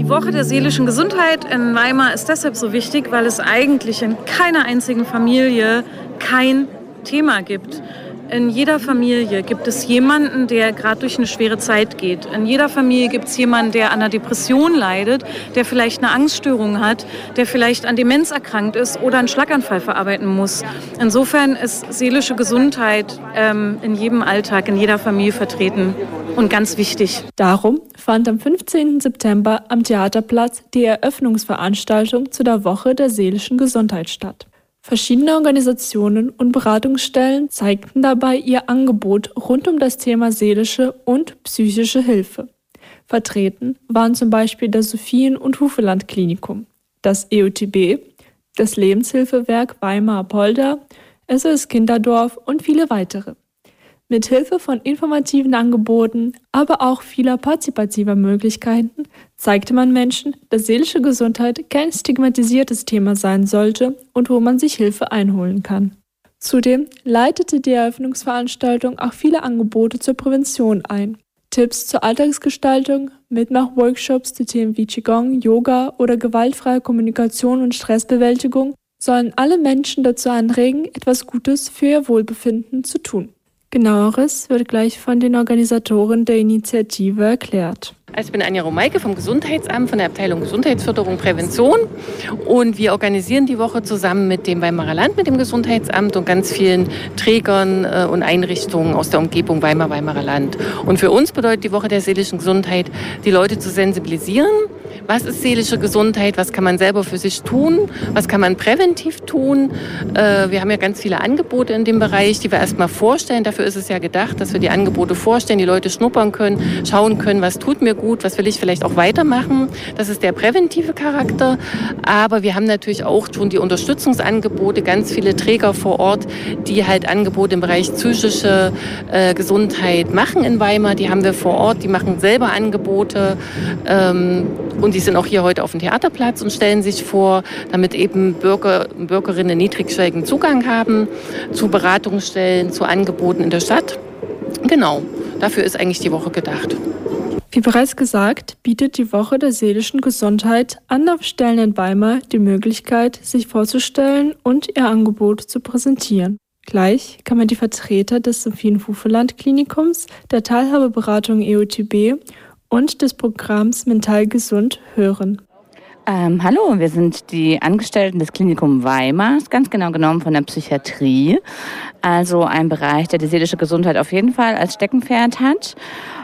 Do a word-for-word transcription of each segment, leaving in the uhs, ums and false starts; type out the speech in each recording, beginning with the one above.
Die Woche der seelischen Gesundheit in Weimar ist deshalb so wichtig, weil es eigentlich in keiner einzigen Familie kein Thema gibt. In jeder Familie gibt es jemanden, der gerade durch eine schwere Zeit geht. In jeder Familie gibt es jemanden, der an einer Depression leidet, der vielleicht eine Angststörung hat, der vielleicht an Demenz erkrankt ist oder einen Schlaganfall verarbeiten muss. Insofern ist seelische Gesundheit ähm, in jedem Alltag, in jeder Familie vertreten und ganz wichtig. Darum fand am fünfzehnten September am Theaterplatz die Eröffnungsveranstaltung zu der Woche der seelischen Gesundheit statt. Verschiedene Organisationen und Beratungsstellen zeigten dabei ihr Angebot rund um das Thema seelische und psychische Hilfe. Vertreten waren zum Beispiel das Sophien- und Hufeland-Klinikum, das E U T B, das Lebenshilfewerk Weimar-Apolda, S O S Kinderdorf und viele weitere. Mit Hilfe von informativen Angeboten, aber auch vieler partizipativer Möglichkeiten zeigte man Menschen, dass seelische Gesundheit kein stigmatisiertes Thema sein sollte und wo man sich Hilfe einholen kann. Zudem leitete die Eröffnungsveranstaltung auch viele Angebote zur Prävention ein. Tipps zur Alltagsgestaltung, Mitmach-Workshops zu Themen wie Qigong, Yoga oder gewaltfreie Kommunikation und Stressbewältigung sollen alle Menschen dazu anregen, etwas Gutes für ihr Wohlbefinden zu tun. Genaueres wird gleich von den Organisatoren der Initiative erklärt. Also ich bin Anja Romeike vom Gesundheitsamt, von der Abteilung Gesundheitsförderung Prävention, und wir organisieren die Woche zusammen mit dem Weimarer Land, mit dem Gesundheitsamt und ganz vielen Trägern und Einrichtungen aus der Umgebung Weimar, Weimarer Land. Und für uns bedeutet die Woche der seelischen Gesundheit, die Leute zu sensibilisieren. Was ist seelische Gesundheit? Was kann man selber für sich tun? Was kann man präventiv tun? Wir haben ja ganz viele Angebote in dem Bereich, die wir erstmal vorstellen. Dafür ist es ja gedacht, dass wir die Angebote vorstellen, die Leute schnuppern können, schauen können, was tut mir gut, was will ich vielleicht auch weitermachen. Das ist der präventive Charakter. Aber wir haben natürlich auch schon die Unterstützungsangebote, ganz viele Träger vor Ort, die halt Angebote im Bereich psychische äh, Gesundheit machen in Weimar. Die haben wir vor Ort, die machen selber Angebote. Ähm, und die sind auch hier heute auf dem Theaterplatz und stellen sich vor, damit eben Bürger und Bürgerinnen niedrigschwelligen Zugang haben zu Beratungsstellen, zu Angeboten in der Stadt. Genau, dafür ist eigentlich die Woche gedacht. Wie bereits gesagt, bietet die Woche der seelischen Gesundheit Anlaufstellen in Weimar die Möglichkeit, sich vorzustellen und ihr Angebot zu präsentieren. Gleich kann man die Vertreter des Sophien-Hufeland-Klinikums, der Teilhabeberatung E U T B und des Programms Mental Gesund hören. Ähm, hallo, wir sind die Angestellten des Klinikum Weimars, ganz genau genommen von der Psychiatrie. Also ein Bereich, der die seelische Gesundheit auf jeden Fall als Steckenpferd hat.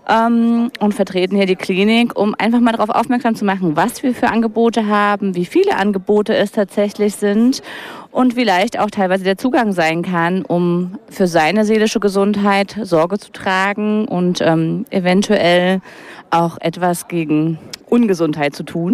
Ähm, und vertreten hier die Klinik, um einfach mal darauf aufmerksam zu machen, was wir für Angebote haben, wie viele Angebote es tatsächlich sind und wie leicht auch teilweise der Zugang sein kann, um für seine seelische Gesundheit Sorge zu tragen und ähm, eventuell auch etwas gegen Ungesundheit zu tun.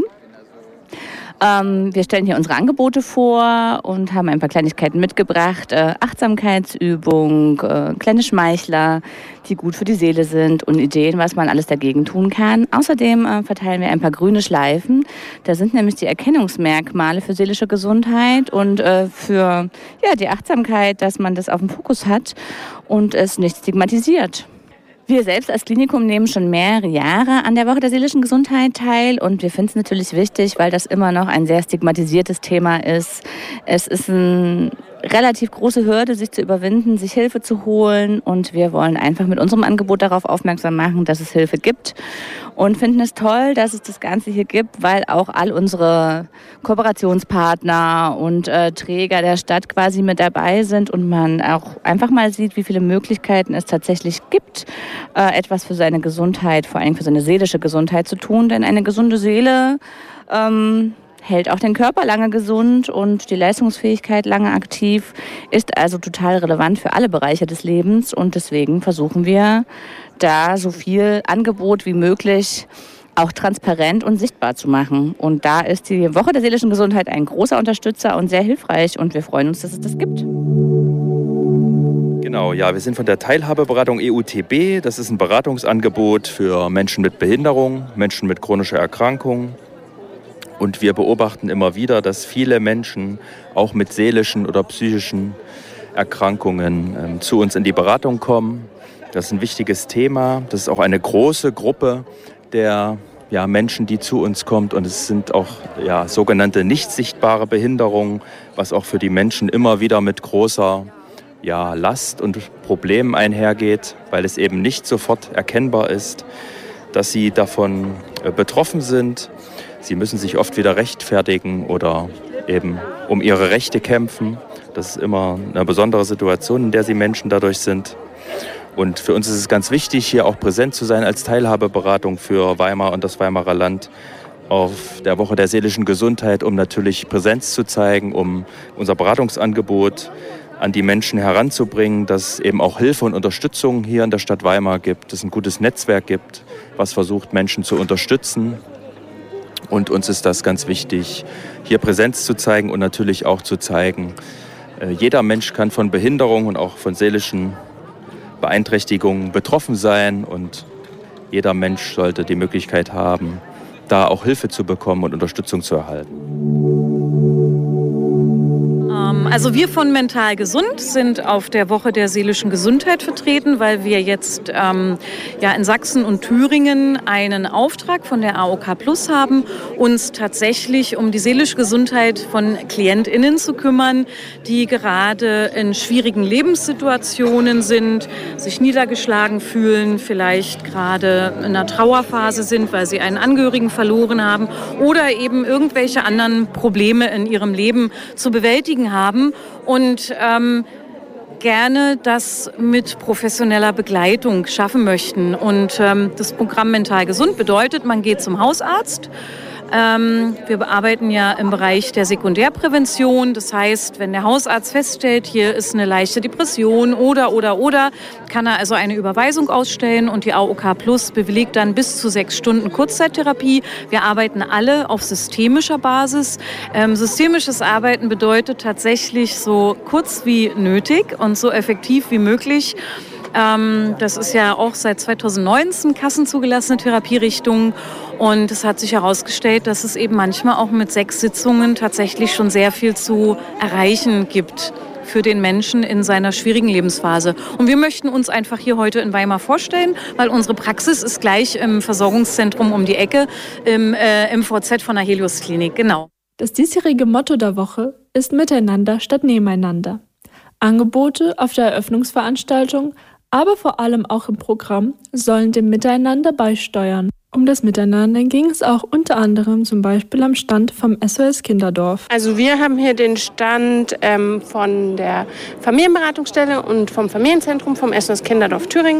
Ähm, wir stellen hier unsere Angebote vor und haben ein paar Kleinigkeiten mitgebracht. Äh, Achtsamkeitsübung, äh, kleine Schmeichler, die gut für die Seele sind und Ideen, was man alles dagegen tun kann. Außerdem äh, verteilen wir ein paar grüne Schleifen. Da sind nämlich die Erkennungsmerkmale für seelische Gesundheit und äh, für ja, die Achtsamkeit, dass man das auf dem Fokus hat und es nicht stigmatisiert. Wir selbst als Klinikum nehmen schon mehrere Jahre an der Woche der seelischen Gesundheit teil und wir finden es natürlich wichtig, weil das immer noch ein sehr stigmatisiertes Thema ist. Es ist eine relativ große Hürde, sich zu überwinden, sich Hilfe zu holen, und wir wollen einfach mit unserem Angebot darauf aufmerksam machen, dass es Hilfe gibt, und finden es toll, dass es das Ganze hier gibt, weil auch all unsere Kooperationspartner und äh, Träger der Stadt quasi mit dabei sind und man auch einfach mal sieht, wie viele Möglichkeiten es tatsächlich gibt, äh, etwas für seine Gesundheit, vor allem für seine seelische Gesundheit zu tun, denn eine gesunde Seele ähm, hält auch den Körper lange gesund und die Leistungsfähigkeit lange aktiv, ist also total relevant für alle Bereiche des Lebens, und deswegen versuchen wir, da so viel Angebot wie möglich auch transparent und sichtbar zu machen. Und da ist die Woche der seelischen Gesundheit ein großer Unterstützer und sehr hilfreich, und wir freuen uns, dass es das gibt. Genau, ja, wir sind von der Teilhabeberatung E U T B. Das ist ein Beratungsangebot für Menschen mit Behinderung, Menschen mit chronischer Erkrankung. Und wir beobachten immer wieder, dass viele Menschen auch mit seelischen oder psychischen Erkrankungen ähm, zu uns in die Beratung kommen. Das ist ein wichtiges Thema. Das ist auch eine große Gruppe der ja, Menschen, die zu uns kommt. Und es sind auch ja, sogenannte nicht sichtbare Behinderungen, was auch für die Menschen immer wieder mit großer ja, Last und Problemen einhergeht, weil es eben nicht sofort erkennbar ist, dass sie davon äh, betroffen sind. Sie müssen sich oft wieder rechtfertigen oder eben um ihre Rechte kämpfen. Das ist immer eine besondere Situation, in der sie Menschen dadurch sind. Und für uns ist es ganz wichtig, hier auch präsent zu sein als Teilhabeberatung für Weimar und das Weimarer Land auf der Woche der seelischen Gesundheit, um natürlich Präsenz zu zeigen, um unser Beratungsangebot an die Menschen heranzubringen, dass es eben auch Hilfe und Unterstützung hier in der Stadt Weimar gibt, dass es ein gutes Netzwerk gibt, was versucht, Menschen zu unterstützen. Und uns ist das ganz wichtig, hier Präsenz zu zeigen und natürlich auch zu zeigen, jeder Mensch kann von Behinderung und auch von seelischen Beeinträchtigungen betroffen sein und jeder Mensch sollte die Möglichkeit haben, da auch Hilfe zu bekommen und Unterstützung zu erhalten. Also wir von Mental Gesund sind auf der Woche der seelischen Gesundheit vertreten, weil wir jetzt ähm, ja, in Sachsen und Thüringen einen Auftrag von der A O K Plus haben, uns tatsächlich um die seelische Gesundheit von KlientInnen zu kümmern, die gerade in schwierigen Lebenssituationen sind, sich niedergeschlagen fühlen, vielleicht gerade in einer Trauerphase sind, weil sie einen Angehörigen verloren haben oder eben irgendwelche anderen Probleme in ihrem Leben zu bewältigen haben. Und ähm, gerne das mit professioneller Begleitung schaffen möchten. Und ähm, das Programm Mental Gesund bedeutet, man geht zum Hausarzt. Ähm, wir bearbeiten ja im Bereich der Sekundärprävention. Das heißt, wenn der Hausarzt feststellt, hier ist eine leichte Depression oder, oder, oder, kann er also eine Überweisung ausstellen und die A O K Plus bewilligt dann bis zu sechs Stunden Kurzzeittherapie. Wir arbeiten alle auf systemischer Basis. Ähm, systemisches Arbeiten bedeutet tatsächlich so kurz wie nötig und so effektiv wie möglich. Das ist ja auch seit zweitausendneunzehn kassenzugelassene Therapierichtung und es hat sich herausgestellt, dass es eben manchmal auch mit sechs Sitzungen tatsächlich schon sehr viel zu erreichen gibt für den Menschen in seiner schwierigen Lebensphase. Und wir möchten uns einfach hier heute in Weimar vorstellen, weil unsere Praxis ist gleich im Versorgungszentrum um die Ecke im äh, M V Z von der Helios Klinik. Genau. Das diesjährige Motto der Woche ist Miteinander statt Nebeneinander. Angebote auf der Eröffnungsveranstaltung, aber vor allem auch im Programm, sollen dem Miteinander beisteuern. Um das Miteinander ging es auch unter anderem zum Beispiel am Stand vom S O S Kinderdorf. Also wir haben hier den Stand ähm, von der Familienberatungsstelle und vom Familienzentrum vom S O S Kinderdorf Thüringen.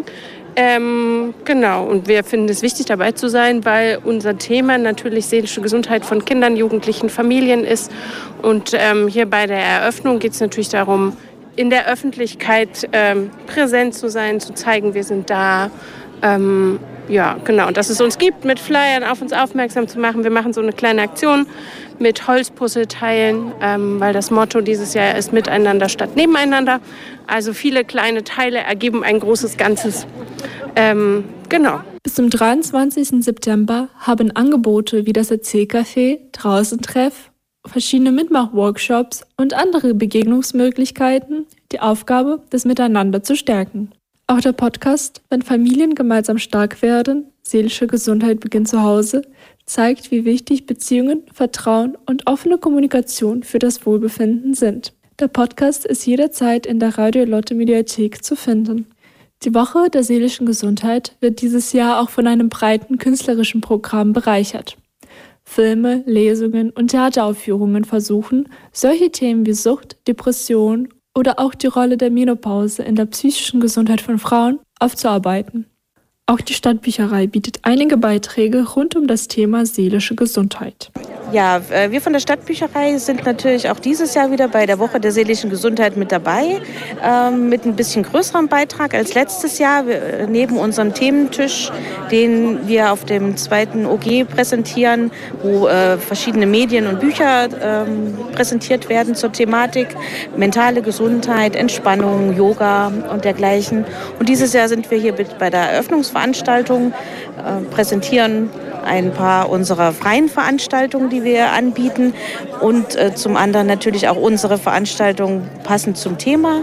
Ähm, genau, und wir finden es wichtig, dabei zu sein, weil unser Thema natürlich seelische Gesundheit von Kindern, Jugendlichen, Familien ist. Und ähm, hier bei der Eröffnung geht es natürlich darum, in der Öffentlichkeit ähm, präsent zu sein, zu zeigen, wir sind da. Ähm, ja, genau. Und dass es uns gibt, mit Flyern auf uns aufmerksam zu machen. Wir machen so eine kleine Aktion mit Holzpuzzleteilen, ähm, weil das Motto dieses Jahr ist Miteinander statt Nebeneinander. Also viele kleine Teile ergeben ein großes Ganzes. Ähm, genau. Bis zum dreiundzwanzigsten September haben Angebote wie das Erzählcafé, Draußentreff, verschiedene Mitmachworkshops und andere Begegnungsmöglichkeiten die Aufgabe, das Miteinander zu stärken. Auch der Podcast Wenn Familien gemeinsam stark werden, seelische Gesundheit beginnt zu Hause, zeigt, wie wichtig Beziehungen, Vertrauen und offene Kommunikation für das Wohlbefinden sind. Der Podcast ist jederzeit in der Radio Lotte Mediathek zu finden. Die Woche der seelischen Gesundheit wird dieses Jahr auch von einem breiten künstlerischen Programm bereichert. Filme, Lesungen und Theateraufführungen versuchen, solche Themen wie Sucht, Depression oder auch die Rolle der Menopause in der psychischen Gesundheit von Frauen aufzuarbeiten. Auch die Stadtbücherei bietet einige Beiträge rund um das Thema seelische Gesundheit. Ja, wir von der Stadtbücherei sind natürlich auch dieses Jahr wieder bei der Woche der seelischen Gesundheit mit dabei, äh, mit ein bisschen größerem Beitrag als letztes Jahr. Wir, neben unserem Thementisch, den wir auf dem zweiten O G präsentieren, wo äh, verschiedene Medien und Bücher äh, präsentiert werden zur Thematik mentale Gesundheit, Entspannung, Yoga und dergleichen. Und dieses Jahr sind wir hier bei der Eröffnungsveranstaltung, äh, präsentieren ein paar unserer freien Veranstaltungen, die wir anbieten und äh, zum anderen natürlich auch unsere Veranstaltungen passend zum Thema.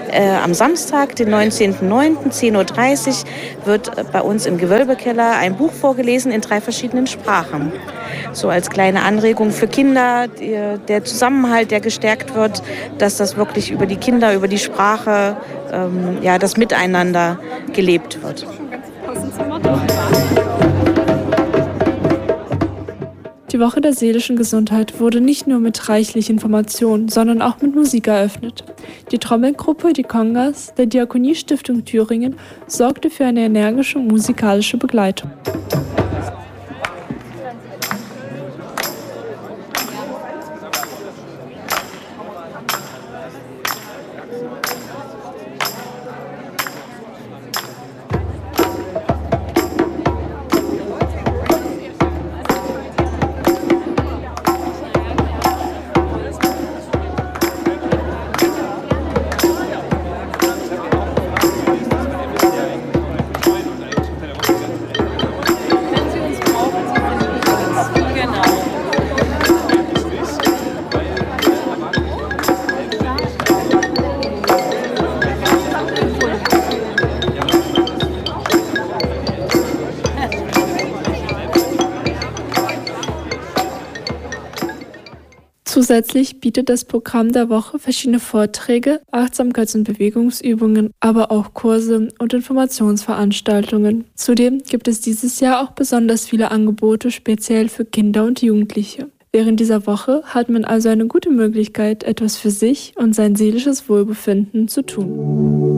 Äh, am Samstag, den neunzehnten neunten, zehn Uhr dreißig, wird bei uns im Gewölbekeller ein Buch vorgelesen in drei verschiedenen Sprachen. So als kleine Anregung für Kinder, die, der Zusammenhalt, der gestärkt wird, dass das wirklich über die Kinder, über die Sprache, ähm, ja, das Miteinander gelebt wird. Die Woche der seelischen Gesundheit wurde nicht nur mit reichlich Informationen, sondern auch mit Musik eröffnet. Die Trommelgruppe Die Congas der Diakoniestiftung Thüringen sorgte für eine energische musikalische Begleitung. Zusätzlich bietet das Programm der Woche verschiedene Vorträge, Achtsamkeits- und Bewegungsübungen, aber auch Kurse und Informationsveranstaltungen. Zudem gibt es dieses Jahr auch besonders viele Angebote speziell für Kinder und Jugendliche. Während dieser Woche hat man also eine gute Möglichkeit, etwas für sich und sein seelisches Wohlbefinden zu tun.